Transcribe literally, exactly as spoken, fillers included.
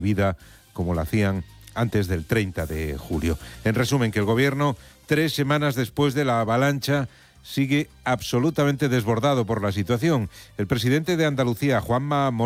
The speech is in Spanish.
vida como lo hacían antes del treinta de julio. En resumen, que el gobierno, tres semanas después de la avalancha, sigue absolutamente desbordado por la situación. El presidente de Andalucía, Juanma Moreno,